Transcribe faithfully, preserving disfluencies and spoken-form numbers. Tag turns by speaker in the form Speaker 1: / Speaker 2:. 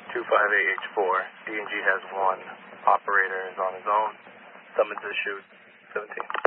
Speaker 1: two five eight H four. D and G has one. Operator is on his own. Summons issued. seventeen.